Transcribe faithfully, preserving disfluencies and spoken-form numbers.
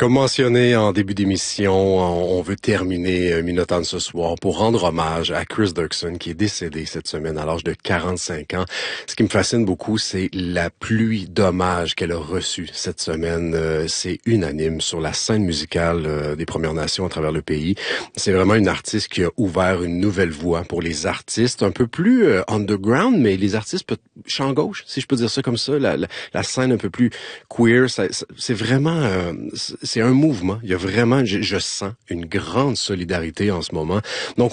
Comme mentionné en début d'émission, on veut terminer Minotaure ce soir pour rendre hommage à Chris Dirksen qui est décédé cette semaine à l'âge de quarante-cinq ans. Ce qui me fascine beaucoup, c'est la pluie d'hommages qu'elle a reçue cette semaine. C'est unanime sur la scène musicale des Premières Nations à travers le pays. C'est vraiment une artiste qui a ouvert une nouvelle voie pour les artistes un peu plus underground, mais les artistes champ gauche, si je peux dire ça comme ça, la, la, la scène un peu plus queer, ça, c'est vraiment... Euh, c'est un mouvement. Il y a vraiment, je, je sens une grande solidarité en ce moment. Donc,